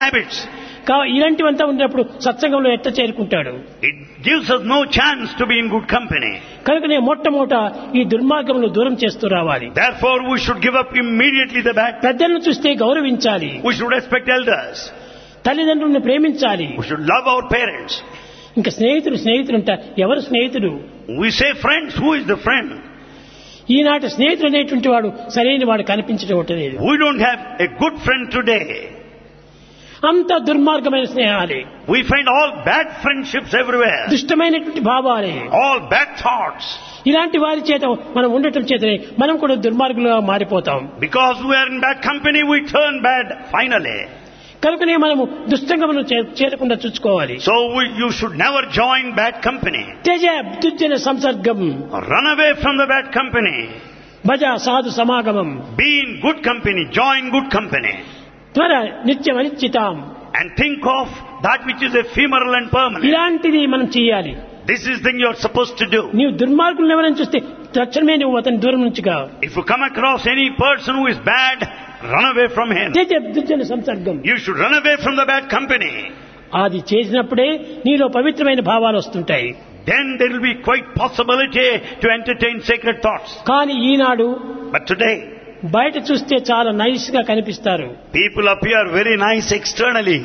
habits. ఇలాంటివంతా ఉన్నప్పుడు సత్సంగంలో ఎట్లా చేరుకుంటాడు? It gives us no chance to be in good company. కనుకనే మొట్టమొదట ఈ దుర్మార్గమును దూరం చేస్తూ రావాలి. Therefore, we should give up immediately the bad. పెద్దలను చూస్తే గౌరవించాలి. We should respect elders. తల్లిదండ్రులను ప్రేమించాలి. We should love our parents. ఇంకా స్నేహితులు ఉంటారు. ఎవరు స్నేహితుడు? We say friends. Who is the friend? ఈనాటి స్నేహితుడు అనేటువంటి వాడు సరైన వాడు కనిపించడం లేదు. We don't have a good friend today. అంత దుర్మార్గమైన స్నేహాలే. We find all bad friendships everywhere. దుష్టమైనటువంటి భావాలే. All bad thoughts. ఇలాంటి వారి చేత మనం ఉండటం చేతనే మనం కూడా దుర్మార్గులుగా మారిపోతాం. Because we are in bad company, we turn bad finally. కనుకనే మనము దుష్టంగమును చేరకుండా చూసుకోవాలి. So you should never join bad company. త్యజ దుర్జన సంసర్గం. Run away from the bad company. భజ సాధు సమాగమం. Be in good company. Join good company. త్వర నిత్యం అనిశ్చితాం. And think of that which is ephemeral and permanent. ఇలాంటిది మనం చేయాలి. This is the thing you are supposed to do. నీవు దుర్మార్గులను ఎవరైనా చూస్తే తక్షణమే నువ్వు అతని దూరం నుంచిగా. If you come across any person who is bad, run away from him. త్యజ దుర్జన సంసర్గం. You should run away from the bad company. అది చేసినప్పుడే నీలో పవిత్రమైన భావాలు వస్తుంటాయి. Then there will be quite possibility to entertain sacred thoughts. కానీ ఈనాడు But today, బయట చూస్తే చాలా నైస్ గా కనిపిస్తారు. people appear very nice externally.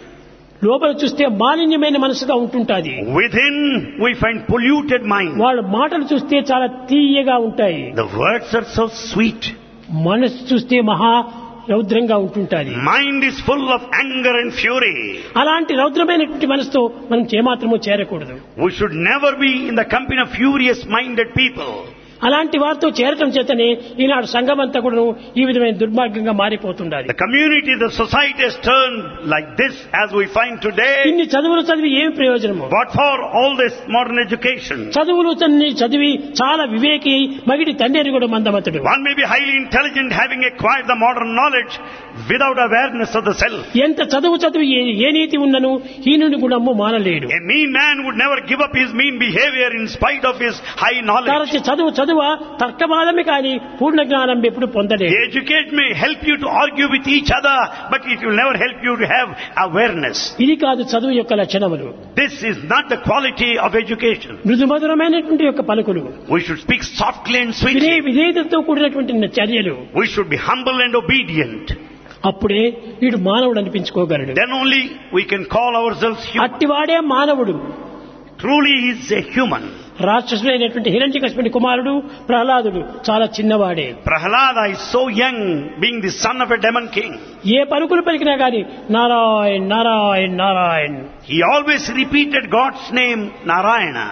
లోపల చూస్తే మాలిన్యమైన మనసుగా ఉంటుంటాది. Within, we find polluted mind. వాళ్ళ మాటలు చూస్తే చాలా తీయగా ఉంటాయి. The words are so sweet. మనసు చూస్తే మహా రౌద్రంగా ఉంటుంటాది. Mind is full of anger and fury. అలాంటి రౌద్రమైనటువంటి మనసుతో మనం ఏమాత్రమూ చేరకూడదు. We should never be in the company of furious-minded people. అలాంటి వారితో చేరటం చేతనే ఈనాడు సంఘం అంతా కూడా ఈ విధమైన దుర్మార్గంగా మారిపోతుండాలి. The community, the society has turned like this as we find today. ఇన్ని చదువులు చదివి ఏం ప్రయోజనము? What for all this modern education? చదువులు చదివి చాలా వివేకి మగిడి తండ్రి కూడా మందమతుడు. One may be highly intelligent, having acquired the modern knowledge without awareness of the self. ఎంత చదివి ఏ నీతి ఉన్నను హీనుని గుణము మానలేడు. A mean man would never give up his mean behavior in spite of his high knowledge. చదువు తర్కవాదమే కానీ పూర్ణ జ్ఞానం ఎప్పుడు పొందలేదు. The education may help you to argue with each other, but it will never help you to have awareness. ఇది కాదు చదువు యొక్క లక్షణములు. This is not the quality of education. మృదుమధురమైనటువంటి యొక్క పలుకులు. We should speak softly and sweetly. విధేయతతో కూడినటువంటి చర్యలు. We should be humble and obedient. అప్పుడే వీడు మానవుడు అనిపించుకోగలడు. Then only we can call ourselves human. అట్టివాడే మానవుడు. Truly he is a human. రాక్షసుడైనటువంటి హిరణ్యకశిపుని కుమారుడు ప్రహ్లాదుడు చాలా చిన్నవాడే. Prahlada is so young, being the son of a demon king. ఏ పలుకులు పలికినా గాని Narayan Narayan Narayan. He always repeated God's name, Narayana.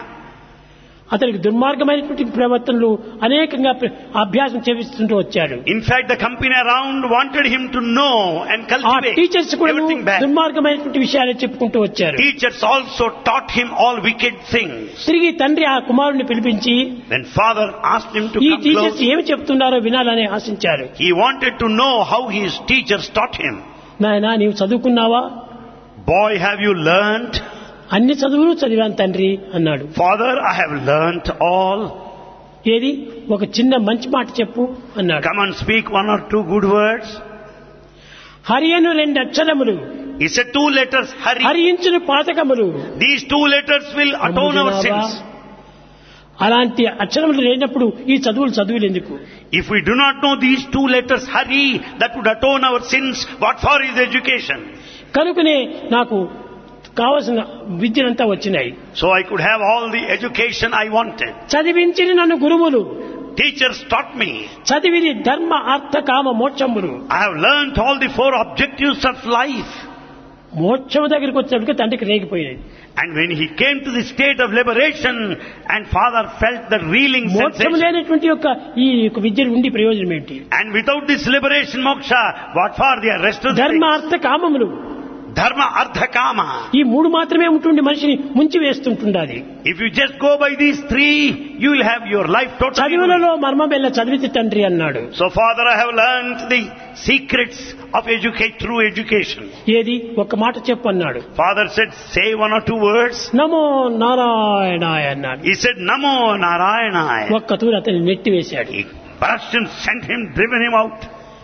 అతనికి దుర్మార్గమైనటువంటి ప్రవర్తనలు అనేకంగా అభ్యాసం చేపిస్తుంటూ వచ్చాడు. In fact, the company around wanted him to know and cultivate teachers కూడా everything bad. దుర్మార్గమైనటువంటి విషయాలు చెప్పుకుంటూ వచ్చారు. Teachers also taught him all wicked things. తిరిగి తండ్రి ఆ కుమారుని పిలిపించి When father asked him to ఈ come టీచర్స్ close, ఏమి చెప్తున్నారో వినాలని ఆశించారు. he wanted to know how his teachers taught him. నాయనా నీవు చదువుకున్నావా? Boy, have you learnt? అన్ని చదువులు చదివాను తండ్రి అన్నాడు. Father, I have learnt all. ఏది ఒక చిన్న మంచి మాట చెప్పు అన్నాడు. Come and speak one or two good words. Hari Anu 2 అక్షరములు. He said 2 letters, Hari. హరించును పాతకములు. These 2 letters will atone our sins. అలాంటి అక్షరములు లేనప్పుడు ఈ చదువులు ఎందుకు? If we do not know these 2 letters, Hari, that would atone our sins, what for is education? కనుకనే నాకు కావలసిన విద్యనంతా వచ్చినాయి. So I could have all the education I wanted. చదివించిన నన్ను గురువులు. Teachers taught me. చదివిని ధర్మ అర్థ కామ మోక్షములు. I have learnt all the 4 objectives of life. మోక్షము దగ్గరికి వచ్చినప్పటికీ తండ్రికి రేగిపోయింది. And when he came to the state of liberation and father felt the reeling మోక్షము sensation. లేనటువంటి యొక్క ఈ విద్య ఉండి ప్రయోజనం ఏంటి? And without this liberation moksha, what for the rest of the ధర్మ things? అర్థ కామములు. Dharma, Artha, Kama. ఈ 3 మాత్రమే ఉంటుండి మనిషిని ముంచి వేస్తుంటుండాలి. If you just go by these 3, you will have your life totally. చదువులలో మర్మం వెళ్ళ చదివితే తండ్రి అన్నాడు. So father, I have learnt the secrets of true education. ఏది ఒక మాట చెప్పు అన్నాడు. Father said, say 1 or 2 words. నమో నారాయణాయ అన్నాడు. He said, Namo Narayana. ఒక్క తూరు అతన్ని నెట్టి వేశాడు. He burst and sent him, driven him out.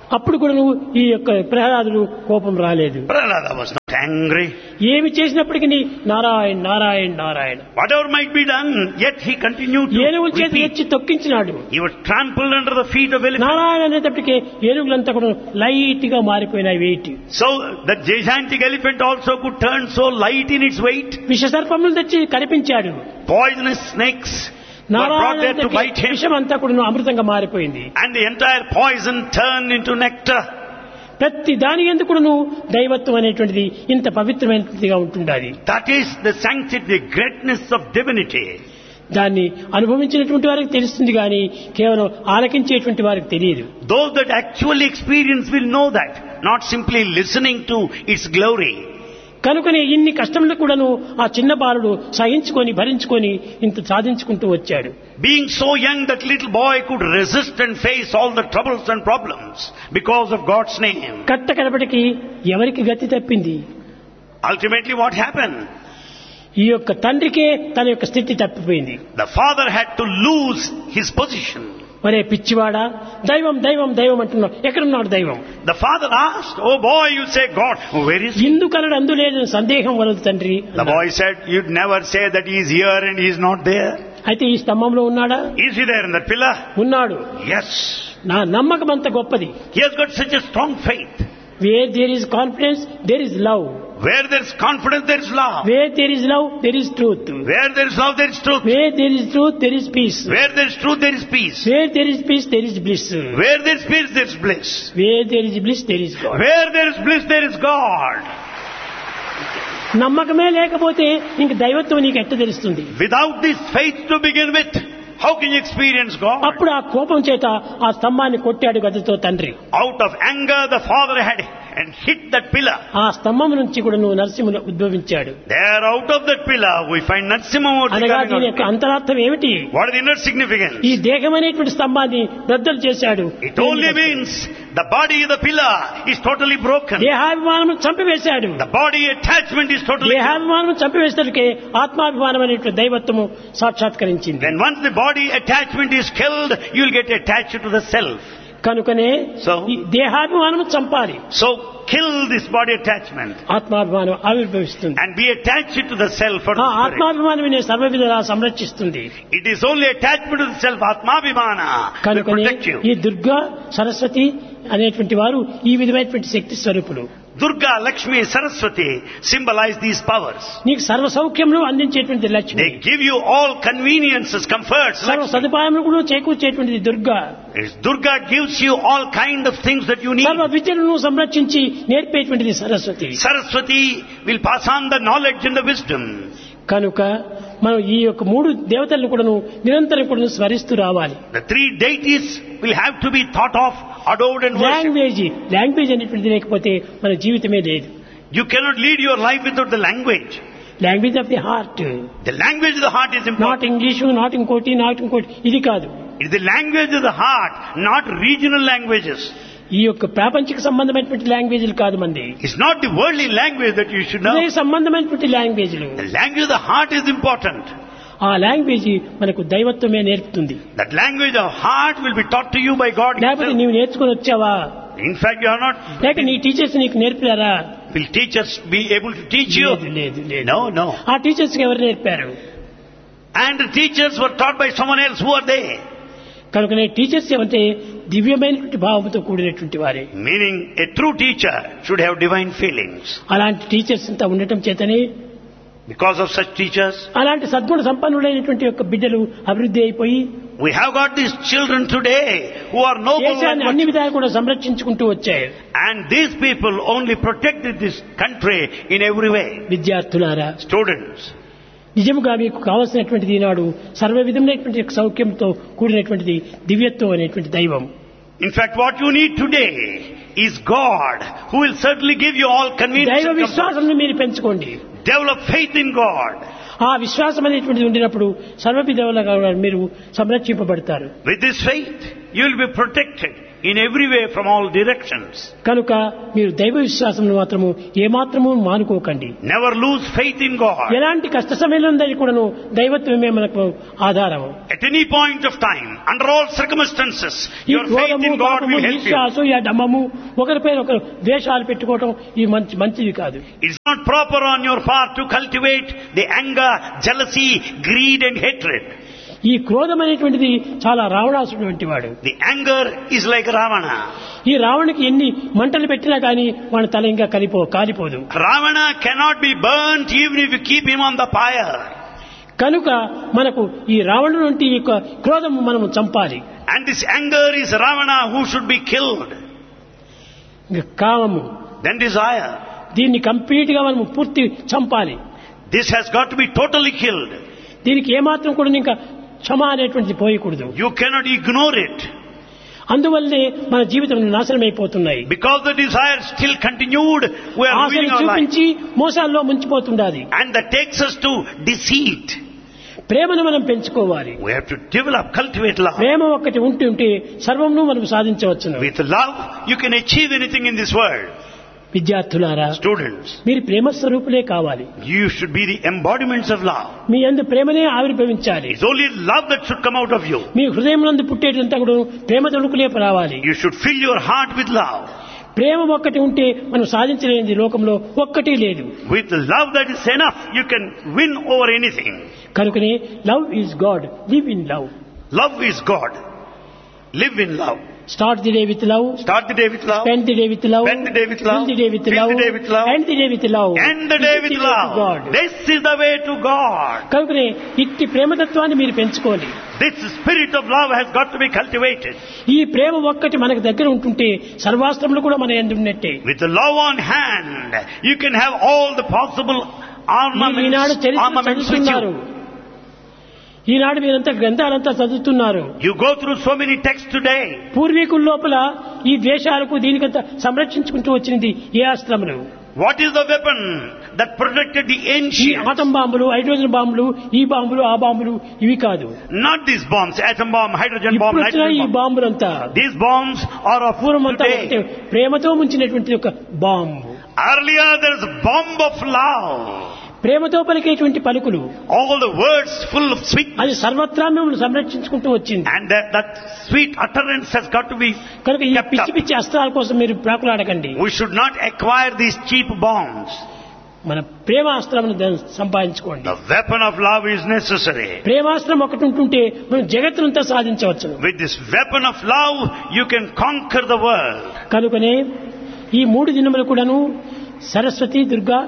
అప్పుడు కూడా నువ్వు ఈ యొక్క ప్రహ్లాదుడు కోపం రాలేదు. Prahlada was not angry. ఏమి చేసినప్పటికీ Narayana Narayana Narayana. Whatever might be done, yet he continued to ఏనుగుల చేతి repeat. ఎచ్చి తొక్కించినాడు. He was trampled under the feet of elephants. Narayana అనేటప్పటికీ ఏనుగులంతా కూడా లైట్ గా మారిపోయినాయి wait. So the gigantic elephant also could turn so light in its weight. విష సర్పములు తెచ్చి కనిపించాడు. Poisonous snakes were brought there to bite him. విషం అంతా కూడా అమృతంగా మారిపోయింది. And the entire poison turned into nectar. ప్రతి దాని ఎందుకు కూడా దైవత్వం అనేటువంటిది ఇంత పవిత్రమైనదిగా ఉంటుండాలి. That is the sanctity, the greatness of divinity. దాన్ని అనుభవించినటువంటి వారికి తెలుస్తుంది కానీ కేవలం ఆలకించేటువంటి వారికి తెలియదు. Those that actually experience will know that, not simply listening to its glory. కనుకనే ఇన్ని కష్టములు కూడాను ఆ చిన్న బాలుడు సహించుకొని భరించుకొని ఇంత సాధించుకుంటూ వచ్చాడు. Being so young, that little boy could resist and face all the troubles and problems because of God's name. కట్ట కడపటికి ఎవరికి గతి తప్పింది? Ultimately what happened? ఈ యొక్క తండ్రికే తన యొక్క స్థితి తప్పిపోయింది. The father had to lose his position. మరే పిచ్చివాడా, దైవం దైవం దైవం అంటున్నావు, ఎక్కడున్నాడు దైవం? The father asked, "Oh boy, you say God, where is he?" ఇందుకనడు అందులేని సందేహం వలదు తండ్రి. The boy said, "You'd never say that he is here and he is not there." అయితే ఈ స్తంభంలో ఉన్నాడా? Is he there in that pillar? ఉన్నాడు. Yes. నా నమ్మకం అంత గొప్పది. He has got such a strong faith. Where there is confidence, there is love. Where there is confidence, there is love. Where there is love, there is truth. Where there is love, there is truth. Where there is truth, there is peace. Where there is truth, there is peace. Where there is peace, there is bliss. Where there is peace, there is bliss. Where there is bliss, there is God. Where there is bliss, there is God. నమ్మకమే లేకపోతే ఇంక దైవత్వం నీకు ఎట్ట తెలుస్తుంది? Without this faith to begin with, how can you experience God? అప్పుడు ఆ కోపం చేత ఆ స్తంభాన్ని కొట్టాడు గదతో తండ్రి. Out of anger, the father had and hit that pillar. ఆ స్తంభం నుంచి కూడా నువ్వు నరసింహుడు ఉద్భవించాడు. There, out of that pillar, we find Narasimhamurti అనగా coming దీని యొక్క out. అంతరార్థం ఏమిటి? What is the inner significance? ఈ దేహం అనేటువంటి స్తంభాన్ని బద్దలు చేశాడు. It only means the body of the pillar is totally broken. దేహాభిమానం చంపివేశాడు. The body attachment is totally broken. దేహాభిమానం చంపివేసరికి ఆత్మాభిమానం అనేటువంటి దైవత్వము సాక్షాత్కరించింది. Then once the body attachment is killed, you will get attached to the self. కనుకనే So, ఈ దేహాభిమానం చంపాలి, so kill this body attachment ఆత్మాభిమానం ఆవిర్భవిస్తుంది. and be attached to the self or ఆ the spirit. ఆత్మాభిమానమే సర్వవిధంగా సంరక్షిస్తుంది. It is only attachment to the self, Atmabhimana, will కనుకనే protect you. ఈ దుర్గా సరస్వతి అనేటువంటి వారు ఈ విధమైనటువంటి శక్తి స్వరూపులు. Durga, Lakshmi, Saraswati symbolize these powers. నీకు సర్వ సౌఖ్యములు అందించేటువంటి Lakshmi, They give you all conveniences, comforts. సర్వ Lakshmi. సదుపాయములు కూడా చేకూర్చేటువంటిది Durga. Durga gives you all kind of things that you need. సర్వ విద్యలను సంరక్షించి నేర్పేటువంటిది Saraswati. Saraswati will pass on the knowledge and the wisdom. కనుక మనం ఈ యొక్క మూడు దేవతలను కూడాను నిరంతరం కూడా స్మరిస్తూ రావాలి. The three deities will have to be thought of, adored and worshipped. Language అనేటువంటిది లేకపోతే మన జీవితమే లేదు. You cannot lead your life without the language. Language of the heart, The language of the heart is not important. English, not ఇంకోటి, not ఇంకోటి, ఇది కాదు. It is the language of the heart, not regional languages. ఈ యొక్క ప్రాపంచిక సంబంధమైనటువంటి లాంగ్వేజ్లు కాదు మంది, It's not the worldly language that you should know. హృదయ సంబంధమైనటువంటి లాంగ్వేజ్లు. The language of the heart is important. ఆ లాంగ్వేజ్ మనకు దైవత్వమే నేర్పుతుంది. That language of heart will be taught to you by God లేకపోతే himself. నీవు నేర్చుకుని వచ్చావా, In fact, you are not. లేక నీ టీచర్స్ నీకు నేర్పారా? Will teachers be able to teach you? లేదు లేదు. No, no. ఆ టీచర్స్ ఎవరు నేర్పారు? And the teachers were taught by someone else. Who are they? కనుకనే టీచర్స్ ఏమంటే దివ్యమైనటువంటి భావంతో కూడినటువంటి వారే. Meaning, a true teacher should have divine feelings. అలాంటి టీచర్స్ అంతా ఉండటం చేతనే Because of such teachers, అలాంటి సద్గుణ సంపన్నులైనటువంటి యొక్క బిడ్డలు అభివృద్ధి అయిపోయి we have got these children today who are noble దేశాన్ని అన్ని విధాలు కూడా సంరక్షించుకుంటూ వచ్చాయి. and these people only protected this country in every way. విద్యార్థులారా, Students, నిజముగా మీకు కావలసినటువంటిది ఈనాడు సర్వ విధమైనటువంటి సౌఖ్యంతో కూడినటువంటిది దివ్యత్వం అనేటువంటి దైవం. in fact, what you need today is God, who will certainly give you all convenience. దైవ and comfort. విశ్వాసాన్ని మీరు పెంచుకోండి. Develop faith in God. ఆ విశ్వాసం అనేటువంటిది ఉండినప్పుడు సర్వవిధములుగా మీరు సంరక్షింపబడతారు. With this faith, you will be protected in every way from all directions. కనుక మీరు దైవ విశ్వాసం మాత్రము ఏమాత్రము మానుకోకండి. Never lose faith in God. ఎలాంటి కష్ట సమయంలో కూడాను దైవత్వమే మనకు ఆధారం. At any point of time, under all circumstances, ఈ your faith క్రోధము, in God పాపము, will help ఈర్ష్య, you. అసూయ, డమ్మము, ఒకరిపై ఒకరు ద్వేషాలు పెట్టుకోవటం ఈ మంచిది కాదు. It's not proper on your part to cultivate the anger, jealousy, greed and hatred. ఈ క్రోధం అనేటువంటిది చాలా రావణాసుడు వంటి వాడు. The anger is like Ravana. ఈ రావణునికి ఎన్ని మంటలు పెట్టినా కానీ వాడి తల ఇంకా కాలిపోదు. Ravana cannot be burnt even if you keep him on the fire. కనుక మనకు ఈ రావణుడు వంటి యొక్క క్రోధం మనము చంపాలి. And this anger is Ravana who should be killed. కామము, Then desire. దీన్ని కంప్లీట్ గా మనము పూర్తి చంపాలి. This has got to be totally killed. దీనికి ఏమాత్రం కూడా ఇంకా క్షమ అనేటువంటిది పోయకూడదు. You cannot ignore it. అందువల్లే మన జీవితం నాశనం అయిపోతున్నాయి. Because the desire still continued, we are ఆశను ruining our life. చూపించి మోసాల్లో ముంచిపోతుండాలి. And that takes us to deceit. ప్రేమను మనం పెంచుకోవాలి. We have to develop, cultivate love. ప్రేమ ఒక్కటి ఉంటే సర్వమును మనం సాధించవచ్చును. With love, you can achieve anything in this world. విద్యార్థులారా, Students, మీరు ప్రేమ స్వరూపులే కావాలి. you should be the embodiments of love. మీ యందు ప్రేమనే ఆవిర్భవించాలి. It's only love that should come out of you. మీ హృదయం నందు పుట్టేటంతా కూడా ప్రేమ తొణుకులే రావాలి. You should fill your heart with love. ప్రేమ ఒక్కటి ఉంటే మనం సాధించలేనిది లోకంలో ఒక్కటి లేదు. With the love that is enough, you can win over anything. కనుకనే love is God, live in love. Love is God. Live in love. Start the day with love, Start the day with love. Spend the day with love, Spend the day with love. Fill the day with Fill love, the day with love. End the day with love. End the day with love. This is the way to God. కనుకనే ఇట్టి ప్రేమతత్వాన్ని మీరు పెంచుకోవాలి. This spirit of love has got to be cultivated. ఈ ప్రేమ ఒక్కటి మనకు దగ్గర ఉంటుంటే సర్వాస్త్రములు కూడా మన యందు ఉన్నట్టే. With the love on hand, you can have all the possible ఈనాడు చరిత్ర armaments with చదువుతున్నారు. you. ఈనాడు మీరంతా గ్రంథాలంతా చదువుతున్నారు. You go through so many texts today. పూర్వీకుల లోపల ఈ ద్వేషాలకు దీనికంతా సంరక్షించుకుంటూ వచ్చినది ఏ అస్త్రములు? What is the weapon that protected the ఈ ancients? ఆటం బాంబులు, హైడ్రోజన్ బాంబులు, ఈ బాంబులు, ఆ బాంబులు ఇవి కాదు. Not these bombs, atom bomb, hydrogen bomb, ఇప్పుడు వచ్చిన nitrogen ఈ bomb. బాంబులంతా These bombs are of పూర్వమంతా ఒకటే today. ప్రేమతో ముంచినటువంటి ఒక bomb. Earlier there is a bomb of love. ప్రేమతో పలికేటువంటి పలుకులు, All the words full of sweetness. అది సర్వత్రా మిమ్మల్ని సంరక్షించుకుంటూ వచ్చింది. And that sweet utterance has got to be కనుక ఈ kept పిచ్చి up. పిచ్చి అస్త్రాల కోసం మీరు ప్రాకులాడకండి. We should not acquire these cheap bombs. మన ప్రేమాస్త్రమును సంపాదించుకోండి. The weapon of love is necessary. ప్రేమాస్త్రం ఒకటి ఉంటుంటే మనం జగత్తునంతా సాధించవచ్చు. With this weapon of love, you can conquer the world. కనుకనే ఈ 3 దినములు కూడాను సరస్వతి, దుర్గా,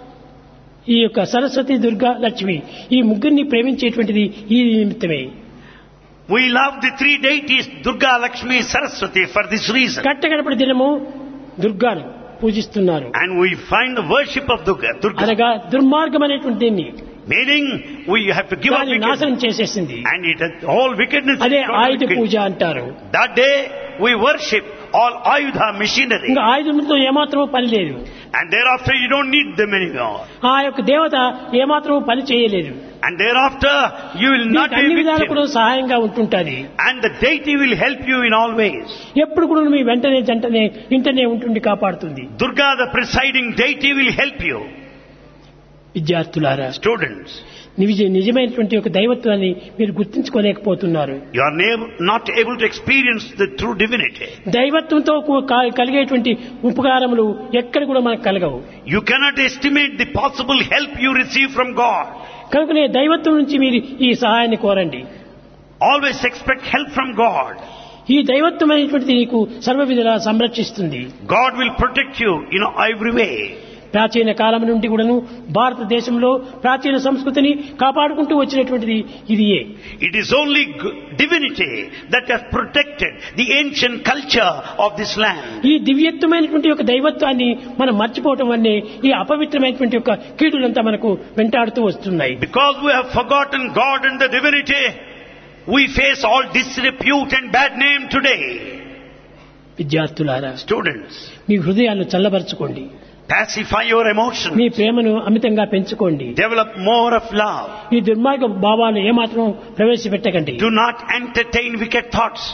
ఈ యొక్క సరస్వతి, దుర్గా, లక్ష్మి ఈ ముగ్గురిని ప్రేమించేటువంటిది ఈ నిమిత్తమే. We love the 3 deities, Durga, Lakshmi, Saraswati, for this reason. కట్టగడపటి దినము దుర్గాను పూజిస్తున్నారు. And we find the worship of Durga. అనగా దుర్మార్గం అనేటువంటి దీన్ని Meaning, we have to give up దాన్ని wickedness. నాశనం చేసేసింది. And it has, all wickedness అదే is totally ఆయుధ wicked. పూజ అంటారు. That day, we worship all Ayudha machinery. ఇంకా ఆయుధంతో ఏమాత్రమూ పని లేదు. And thereafter, you don't need them anymore. ఆ యొక్క దేవత ఏమాత్రమూ పని చేయలేదు. And thereafter, you will not మీకు అన్ని be విధాలు కూడా victim. సహాయంగా ఉంటుంటది. And the deity will help you in all ways. ఎప్పుడు కూడా మీ వెంటనే జంటనే ఇంటనే ఉంటుండి కాపాడుతుంది. Durga, the presiding deity, will help you. విద్యార్థులారా, Students, నిజమైనటువంటి ఒక దైవత్వాన్ని మీరు గుర్తించుకోలేకపోతున్నారు. you are not able to experience the true divinity. దైవత్వంతో కలిగేటువంటి ఉపకారములు ఎక్కడ కూడా మనకు కలగవు. You cannot estimate the possible help you receive from God. కనుకనే దైవత్వం నుంచి మీరు ఈ సహాయాన్ని కోరండి. Always expect help from God. ఈ దైవత్వం అనేటువంటిది నీకు సర్వ విధాలా సంరక్షిస్తుంది. God will protect you in every way. ప్రాచీన కాలం నుండి కూడాను భారతదేశంలో ప్రాచీన సంస్కృతిని కాపాడుకుంటూ వచ్చినటువంటిది ఇదియే. It is only divinity that has protected the ancient culture of this land. ఈ దివ్యత్వమైనటువంటి ఒక దైవత్వాన్ని మనం మర్చిపోవటం వల్లే ఈ అపవిత్రమైనటువంటి ఒక కీడులంతా మనకు వెంటాడుతూ వస్తున్నాయి. Because we have forgotten God and the divinity, we face all disrepute and bad name today. విద్యార్థులారా, Students, మీ హృదయాలను చల్లబరచుకోండి. pacify your emotions. మీ ప్రేమను అమితంగా పెంచుకోండి. Develop more of love. ఈ దుర్మార్గ భావాలు ఏమాత్రం ప్రవేశపెట్టకండి. Do not entertain wicked thoughts.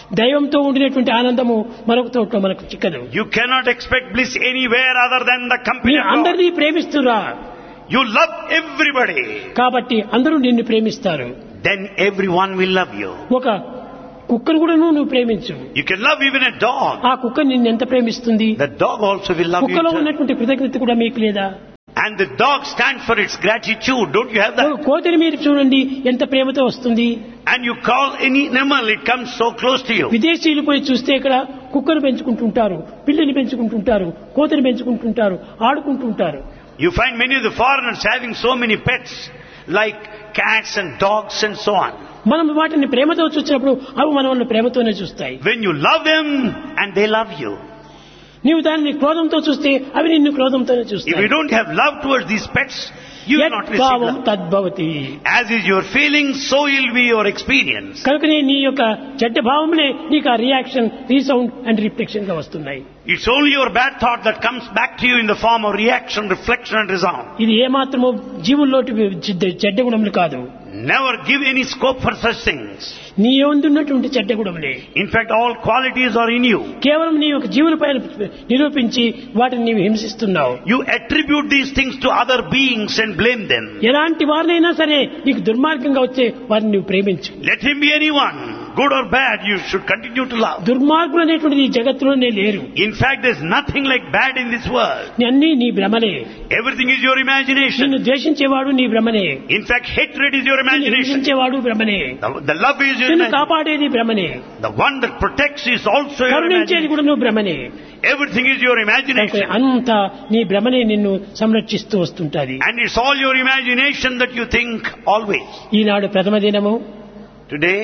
దైవంతో ఉండినటువంటి ఆనందము మరొక చోట మనకు చిక్కదు. You cannot expect bliss anywhere other than the company మీరు of God. అందరినీ ప్రేమిస్తురా, You love everybody. కాబట్టి అందరూ నిన్ను ప్రేమిస్తారు. Then everyone will love you. ఒక కుక్కను కూడా నువ్వు ప్రేమించు, You can love even a dog. ఆ కుక్క నిన్ను ఎంత ప్రేమిస్తుంది. The dog also will love you. కుక్కలో too. ఉన్నటువంటి కృతజ్ఞత కూడా మీకు లేదా? And the dog stands for its gratitude. Don't you have ఒక that? కోతిని మీరు చూడండి ఎంత ప్రేమతో వస్తుంది. And you call any animal, it comes so close to you. విదేశీయులు పోయి చూస్తే ఇక్కడ కుక్కను పెంచుకుంటుంటారు, పిల్లిని పెంచుకుంటుంటారు, కోతిని పెంచుకుంటుంటారు, ఆడుకుంటుంటారు. You find many of the foreigners having so many pets like cats and dogs and so on. మనం వాటిని ప్రేమతో చూసినప్పుడు అవి మనల్ని ప్రేమతోనే చూస్తాయి. When you love them and they love you. నీవు దానిని క్రోధంతో చూస్తే అవి నిన్ను క్రోధంతోనే If చూస్తాయి. you don't have love towards these pets, you will not receive యద్భావం love. తద్భవతి. As is your feeling, so will be your experience. కనుకనే నీ యొక్క చెడ్డ భావములే నీకు ఆ రియాక్షన్, రీసౌండ్ అండ్ రిఫ్లెక్షన్ గా వస్తున్నాయి. It's only your bad thought that comes back to you in the form of reaction, reflection and resound. ఇది ఏమాత్రమో జీవుల్లోటి చెడ్డ గుణములు కాదు. Never give any scope for such things. నీ యందున్నటువంటి చెడ్డ గుణములే. In fact, all qualities are in you. కేవలం నీ యొక్క జీవులపైన నిరూపించి వాటిని నీవు హింసిస్తున్నావు. You attribute these things to other beings and blame them. ఎలాంటి వారినైనా సరే నీకు దుర్మార్గంగా వచ్చే వారిని నువ్వు ప్రేమించు. Let him be anyone, good or bad, you should continue to love. దుర్మార్గులు అనేటువంటిది ఈ జగత్తులోనే లేరు. In fact, there's nothing like bad in this world. అన్నీ నీ భ్రమలే. Everything is your imagination. నిన్ను ద్వేషించేవాడు నీ భ్రమనే. In fact, hatred is your నిన్ను imagination. హింసించేవాడు భ్రమనే. The love is your నిన్ను imagination. కాపాడేది భ్రమనే. The one that protects is also your కరుణించేది imagination. కూడా నువ్వు భ్రమనే. Everything is your imagination. అంతా నీ భ్రమనే నిన్ను సంరక్షిస్తూ వస్తుంటది. And it's all your imagination that you think always. ఈనాడు ప్రథమ దినము Today,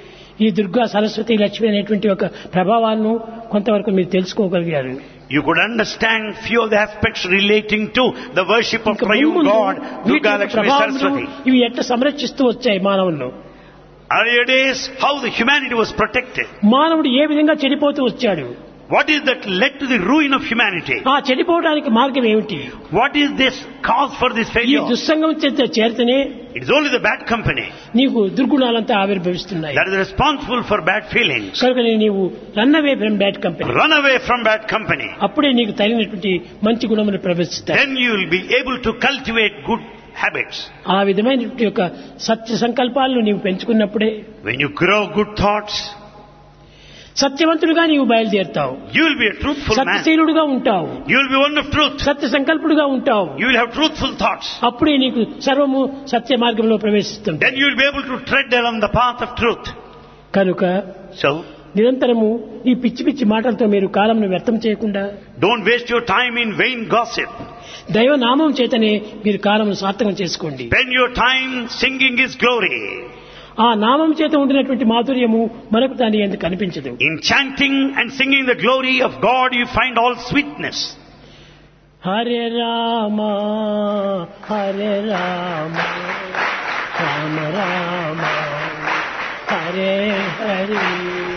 ఈ దుర్గా సరస్వతి లక్ష్మి అనేటువంటి ఒక ప్రభావాలను కొంతవరకు మీరు తెలుసుకోగలిగారు. you could understand few of the aspects relating to the worship of ఇంకా Triune ముందు God, వీటి Durga యొక్క Lakshmi ప్రభావములు Saraswati. ఇవి ఎట్లా సంరక్షిస్తూ వచ్చాయి మానవులను. Earlier days, how the humanity was protected. మానవుడు ఏ విధంగా చెడిపోతూ వచ్చాడు. What is that led to the ruin of humanity? ఆ చెడిపోవడానికి మార్గం ఏమిటి? What is this cause for this ఈ failure? దుస్సంగం చేత చేరితేనే It is only the bad company నీకు దుర్గుణాలంతా ఆవిర్భవిస్తున్నాయి. that is responsible for bad feelings. కనుక నీవు run away from bad company. Run away from bad company. అప్పుడే నీకు తగినటువంటి మంచి గుణములు ప్రవేశిస్తాయి. Then you will be able to cultivate good habits. ఆ విధమైనటువంటి యొక్క సత్య సంకల్పాలను నీవు పెంచుకున్నప్పుడే When you grow good thoughts, సత్యవంతుడుగా నీవు బయలుదేరుతావు. you will be a truthful man. సత్యశీలుడుగా ఉంటావు. You will be one of truth. సత్య సంకల్పుడుగా ఉంటావు. You will have truthful thoughts. అప్పుడే నీకు సర్వము సత్య మార్గంలో ప్రవేశిస్తుంది. Then you will be able to tread along the path of truth. కనుక So, నిరంతరము ఈ పిచ్చి పిచ్చి మాటలతో మీరు కాలంను వ్యర్థం చేయకుండా don't waste your time in vain gossip. దైవనామం చేతనే మీరు కాలమును సార్థకం చేసుకోండి. Spend your time singing His glory. ఆ నామం చేత ఉండినటువంటి మాధుర్యము మనకు దాని ఎందుకు కనిపించదు. In chanting and singing the glory of God, you find all sweetness. Hare Rama Hare Rama Rama Rama Hare Hare